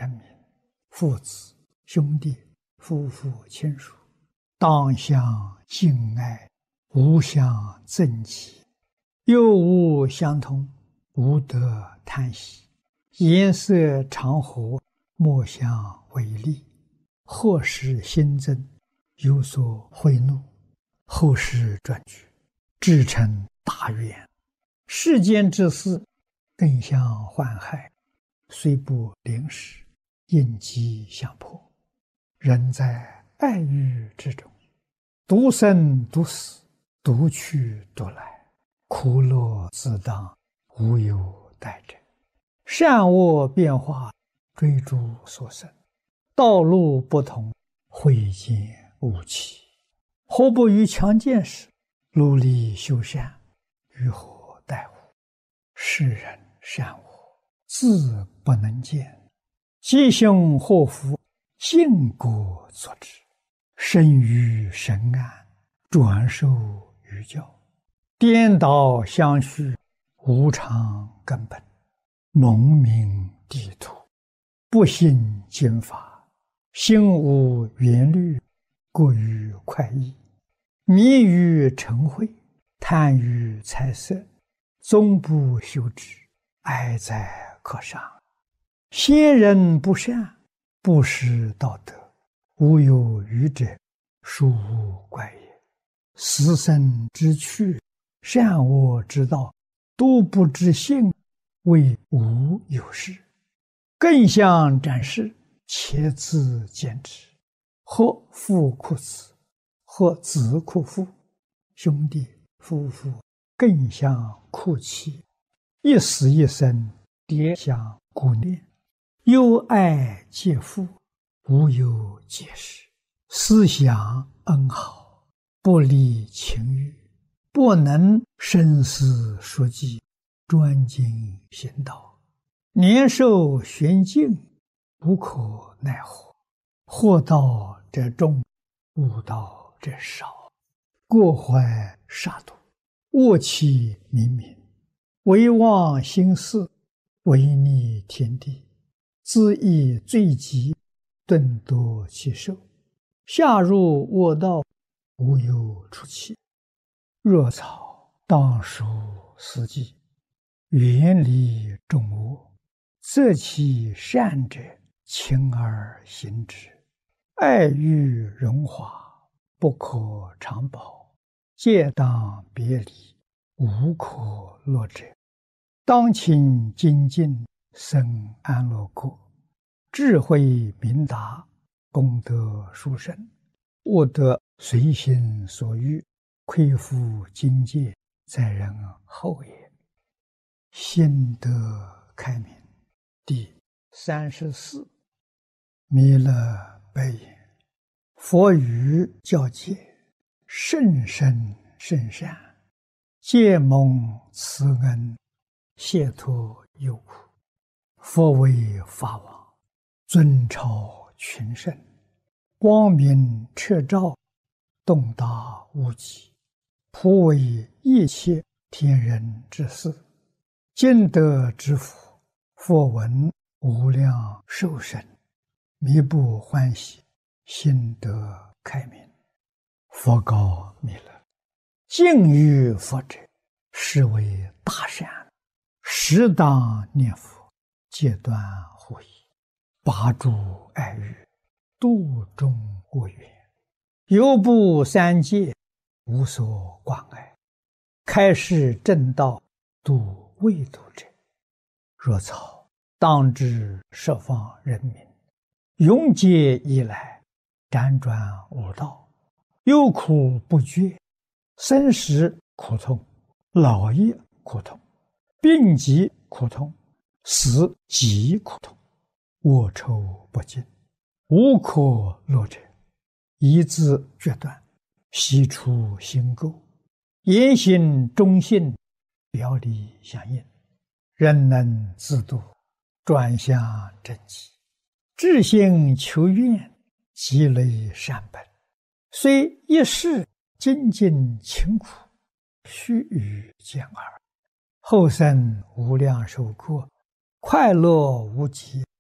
人民、父子、兄弟、夫妇、亲属，当相敬爱，无相憎忌，又无相同，无得叹息。颜色常和，莫相违逆。或使新增，有所贿赂，后世转举，至成大愿。世间之事，更相患害，虽不临时，应机相迫。人在爱欲之中，独生独死，独去独来，苦乐自当，无有待者。善恶变化，追逐所生，道路不同，慧见无期。何不于强健时，努力修善，于何待乎？世人善恶，自不能见。吉凶祸福，尽果作之。生于神安，转受于教。颠倒相续，无常根本。蒙明地土，不信经法，心无缘虑，过于快意，迷于嗔恚，贪于财色，终不修之，哀哉可伤。先人不善，不识道德，无有余者，殊无怪也。死生之趣，善恶之道，都不知性，谓无有事。更相展示，且自见之。或父哭子，或子哭父，兄弟夫妇更相哭泣，一死一生，迭相顾念。忧爱皆父，无有解释。思想恩好，不离情欲，不能生死说计，专精行道。年寿玄静，无可奈何。祸道者众，悟道者少。过怀杀戮，恶气冥冥，唯忘心事，违逆天地，自益罪极，顿夺其寿。下入恶道，无有出期。若草当属死地，远离众恶，择其善者，亲而行之。爱欲荣华，不可长保，皆当别离，无可乐者。当勤精进，生安乐国。智慧明达，功德殊胜，悟得随心所欲，亏负境界，在人后也。心得开明。第34。弥勒白言：佛语教诫，甚深甚善，皆蒙慈恩，解脱忧苦。佛为法王，尊超群圣，光明彻照，洞达无极，普为一切天人之事。今得之福，佛闻无量寿生，弥不欢喜，心得开明。佛告弥勒：敬于佛者，是为大善，适当念佛，戒断护疑，拔除爱欲，度众恶缘，犹不三界，无所关爱，开示正道，度未度者。若草当知十方人民，永劫以来，辗转无道，忧苦不绝，生死苦痛，老业苦痛，病疾苦痛，死极苦痛，恶臭不尽，无可乐者。一字决断，悉除心垢，言行忠信，表里相应，人能自度，转向正极，至心求愿，积累善本，虽一世精进勤苦，须臾见耳，后生无量寿果，快乐无极，